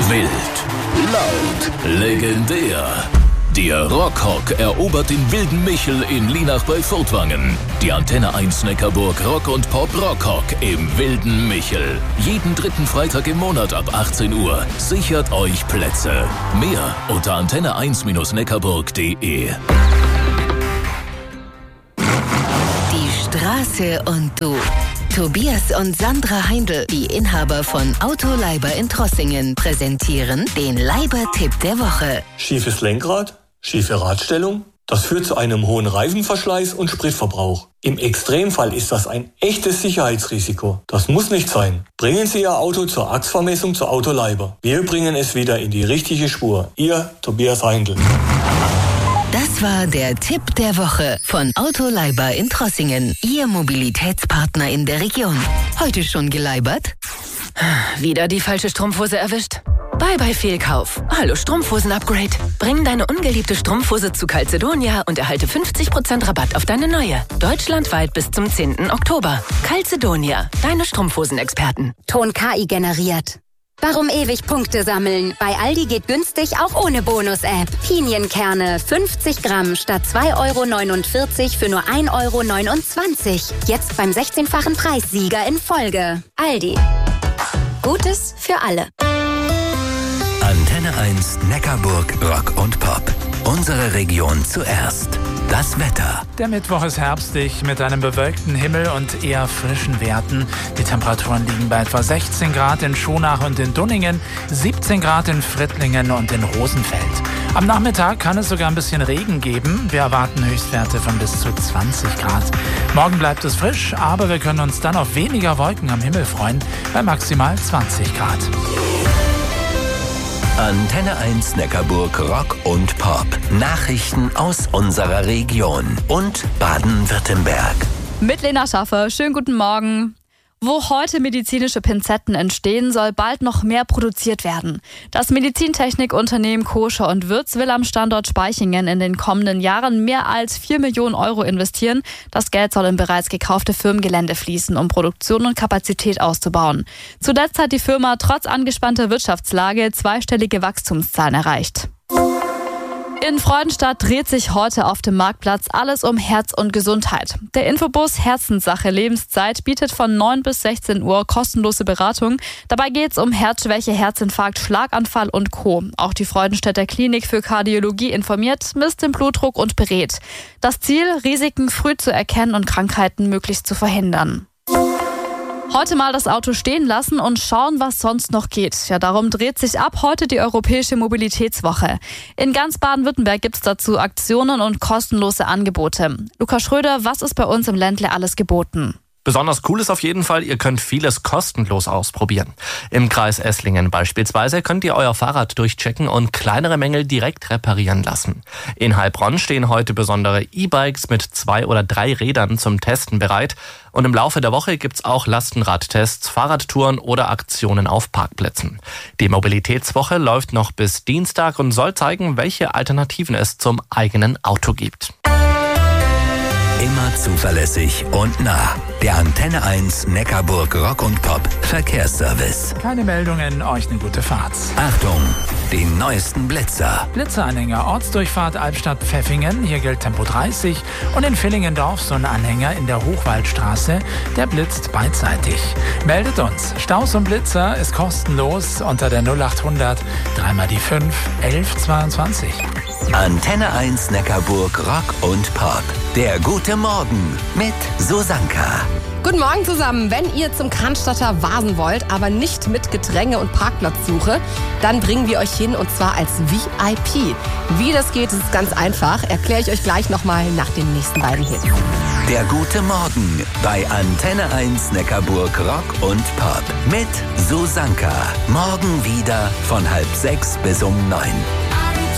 Wild, laut, legendär. Der Rockhock erobert den wilden Michel in Lienach bei Furtwangen. Die Antenne 1 Neckarburg Rock und Pop Rockhock im wilden Michel. Jeden dritten Freitag im Monat ab 18 Uhr. Sichert euch Plätze. Mehr unter antenne1-neckarburg.de. Die Straße und du. Tobias und Sandra Heindl, die Inhaber von Autoleiber in Trossingen, präsentieren den Leiber-Tipp der Woche. Schiefes Lenkrad, schiefe Radstellung, das führt zu einem hohen Reifenverschleiß und Spritverbrauch. Im Extremfall ist das ein echtes Sicherheitsrisiko. Das muss nicht sein. Bringen Sie Ihr Auto zur Achsvermessung zu Autoleiber. Wir bringen es wieder in die richtige Spur. Ihr Tobias Heindl. Das war der Tipp der Woche von Autoleiber in Trossingen, Ihr Mobilitätspartner in der Region. Heute schon geleibert? Wieder die falsche Strumpfhose erwischt? Bye Fehlkauf. Hallo Strumpfhosen-Upgrade. Bring deine ungeliebte Strumpfhose zu Calzedonia und erhalte 50% Rabatt auf deine neue. Deutschlandweit bis zum 10. Oktober. Calzedonia, deine Strumpfhosenexperten. Ton KI generiert. Warum ewig Punkte sammeln? Bei Aldi geht günstig auch ohne Bonus-App. Pinienkerne 50 Gramm statt 2,49 € für nur 1,29 €. Jetzt beim 16-fachen Preissieger in Folge. Aldi. Gutes für alle. Antenne 1 Neckarburg Rock und Pop. Unsere Region zuerst. Das Wetter. Der Mittwoch ist herbstlich mit einem bewölkten Himmel und eher frischen Werten. Die Temperaturen liegen bei etwa 16 Grad in Schonach und in Dunningen, 17 Grad in Frittlingen und in Rosenfeld. Am Nachmittag kann es sogar ein bisschen Regen geben. Wir erwarten Höchstwerte von bis zu 20 Grad. Morgen bleibt es frisch, aber wir können uns dann auf weniger Wolken am Himmel freuen, bei maximal 20 Grad. Antenne 1 Neckarburg Rock und Pop. Nachrichten aus unserer Region und Baden-Württemberg. Mit Lena Schaffer. Schönen guten Morgen. Wo heute medizinische Pinzetten entstehen, soll bald noch mehr produziert werden. Das Medizintechnikunternehmen Koscher und Würz will am Standort Spaichingen in den kommenden Jahren mehr als 4 Millionen € investieren. Das Geld soll in bereits gekaufte Firmengelände fließen, um Produktion und Kapazität auszubauen. Zuletzt hat die Firma trotz angespannter Wirtschaftslage zweistellige Wachstumszahlen erreicht. In Freudenstadt dreht sich heute auf dem Marktplatz alles um Herz und Gesundheit. Der Infobus Herzenssache Lebenszeit bietet von 9 bis 16 Uhr kostenlose Beratung. Dabei geht es um Herzschwäche, Herzinfarkt, Schlaganfall und Co. Auch die Freudenstädter Klinik für Kardiologie informiert, misst den Blutdruck und berät. Das Ziel, Risiken früh zu erkennen und Krankheiten möglichst zu verhindern. Heute mal das Auto stehen lassen und schauen, was sonst noch geht. Ja, darum dreht sich ab heute die Europäische Mobilitätswoche. In ganz Baden-Württemberg gibt es dazu Aktionen und kostenlose Angebote. Lukas Schröder, was ist bei uns im Ländle alles geboten? Besonders cool ist auf jeden Fall, ihr könnt vieles kostenlos ausprobieren. Im Kreis Esslingen beispielsweise könnt ihr euer Fahrrad durchchecken und kleinere Mängel direkt reparieren lassen. In Heilbronn stehen heute besondere E-Bikes mit 2 oder 3 Rädern zum Testen bereit. Und im Laufe der Woche gibt's auch Lastenradtests, Fahrradtouren oder Aktionen auf Parkplätzen. Die Mobilitätswoche läuft noch bis Dienstag und soll zeigen, welche Alternativen es zum eigenen Auto gibt. Immer zuverlässig und nah. Der Antenne 1 Neckarburg Rock und Pop Verkehrsservice. Keine Meldungen, euch eine gute Fahrt. Achtung, die neuesten Blitzer. Blitzeranhänger, Ortsdurchfahrt Albstadt-Pfeffingen, hier gilt Tempo 30. Und in Villingendorf so ein Anhänger in der Hochwaldstraße, der blitzt beidseitig. Meldet uns. Staus und Blitzer ist kostenlos unter der 0800 3 die 5 1122. Antenne 1 Neckarburg Rock und Pop. Der gute Morgen mit Susanka. Guten Morgen zusammen. Wenn ihr zum Cannstatter Vasen wollt, aber nicht mit Gedränge und Parkplatzsuche, dann bringen wir euch hin und zwar als VIP. Wie das geht, ist ganz einfach. Erkläre ich euch gleich nochmal nach den nächsten beiden Hits. Der gute Morgen bei Antenne 1 Neckarburg Rock und Pop mit Susanka. Morgen wieder von 5:30 bis 9.